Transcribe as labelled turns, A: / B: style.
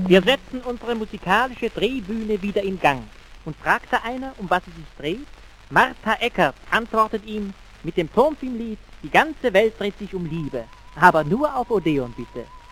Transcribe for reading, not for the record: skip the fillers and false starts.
A: Wir setzen unsere musikalische Drehbühne wieder in Gang. Und fragte einer, um was es sich dreht? Martha Eckert antwortet ihm mit dem Tonfilmlied Die ganze Welt dreht sich um Liebe. Aber nur auf Odeon bitte.